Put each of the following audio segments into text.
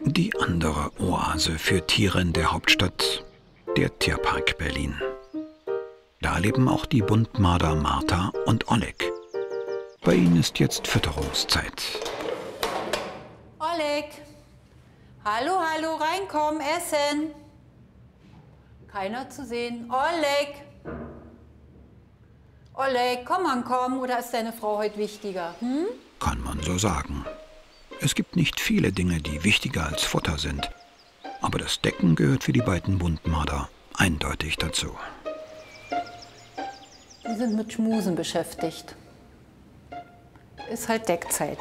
Die andere Oase für Tiere in der Hauptstadt, der Tierpark Berlin. Da leben auch die Buntmarder Martha und Oleg. Bei ihnen ist jetzt Fütterungszeit. Oleg! Hallo, hallo, reinkommen, essen! Keiner zu sehen. Oleg! Oleg, komm ankommen, oder ist deine Frau heute wichtiger? Hm? Kann man so sagen. Es gibt nicht viele Dinge, die wichtiger als Futter sind. Aber das Decken gehört für die beiden Buntmarder eindeutig dazu. Die sind mit Schmusen beschäftigt. Ist halt Deckzeit.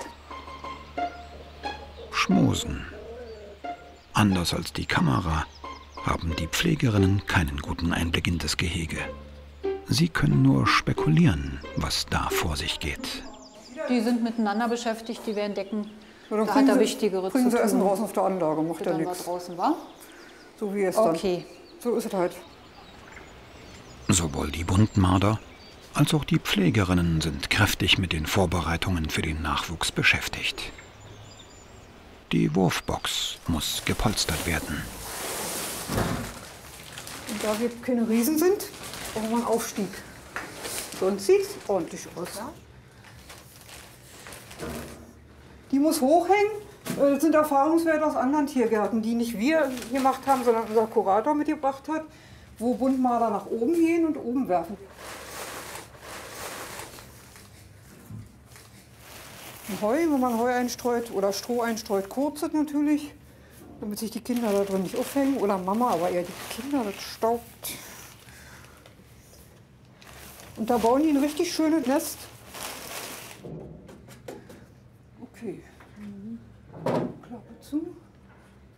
Schmusen. Anders als die Kamera haben die Pflegerinnen keinen guten Einblick in das Gehege. Sie können nur spekulieren, was da vor sich geht. Die sind miteinander beschäftigt, die werden decken. Ja, dann Da hat er Wichtigere zu bringen sie tun. Essen draußen auf der Anlage, macht ja Dann war nichts. draußen, wa? So wie es dann. Okay. So ist es halt. Sowohl die Buntmarder als auch die Pflegerinnen sind kräftig mit den Vorbereitungen für den Nachwuchs beschäftigt. Die Wurfbox muss gepolstert werden. Und da wir keine Riesen sind, brauchen wir einen Aufstieg. Sonst sieht es ordentlich aus. Ja? Die muss hochhängen. Das sind Erfahrungswerte aus anderen Tiergärten, die nicht wir gemacht haben, sondern unser Kurator mitgebracht hat, wo Buntmarder nach oben gehen und oben werfen. Und Heu, wenn man Heu einstreut oder Stroh einstreut, kurzt es natürlich, damit sich die Kinder da drin nicht aufhängen. Oder Mama, aber eher die Kinder, das staubt. Und da bauen die ein richtig schönes Nest. Okay. Klappe zu.